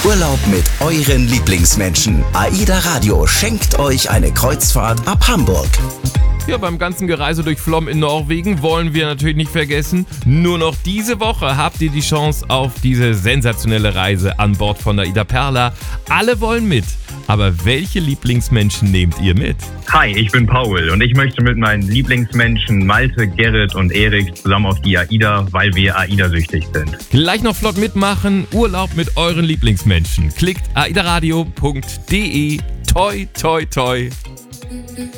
Urlaub mit euren Lieblingsmenschen. AIDA Radio schenkt euch eine Kreuzfahrt ab Hamburg. Ja, beim ganzen Gereise durch Flom in Norwegen wollen wir natürlich nicht vergessen, nur noch diese Woche habt ihr die Chance auf diese sensationelle Reise an Bord von der AIDA Perla. Alle wollen mit, aber welche Lieblingsmenschen nehmt ihr mit? Hi, ich bin Paul und ich möchte mit meinen Lieblingsmenschen Malte, Gerrit und Erik zusammen auf die AIDA, weil wir AIDA-süchtig sind. Gleich noch flott mitmachen, Urlaub mit euren Lieblingsmenschen. Klickt aidaradio.de. Toi, toi, toi.